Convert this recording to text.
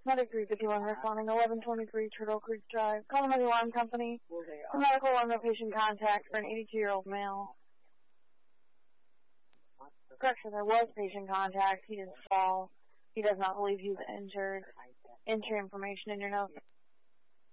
Medic 351 responding 1123 Turtle Creek Drive. Calling the alarm company. A medical alarm no patient contact for an 82-year-old male. Correction, there was patient contact. He didn't fall. He does not believe he was injured. Enter information in your notes.